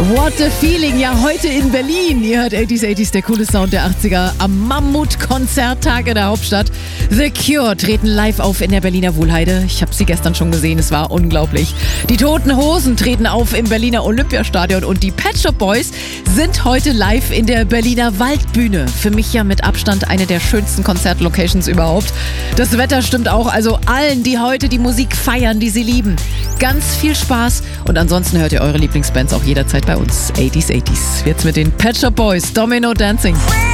What a Feeling, ja heute in Berlin. Ihr hört 80s, der coole Sound der 80er am Mammut-Konzerttag in der Hauptstadt. The Cure treten live auf in der Berliner Wohlheide. Ich habe sie gestern schon gesehen, es war unglaublich. Die Toten Hosen treten auf im Berliner Olympiastadion und die Pet Shop Boys sind heute live in der Berliner Waldbühne. Für mich ja mit Abstand eine der schönsten Konzertlocations überhaupt. Das Wetter stimmt auch, also allen, die heute die Musik feiern, die sie lieben. Ganz viel Spaß und ansonsten hört ihr eure Lieblingsbands auch jederzeit bei uns. 80s. Jetzt mit den Pet Shop Boys, Domino Dancing.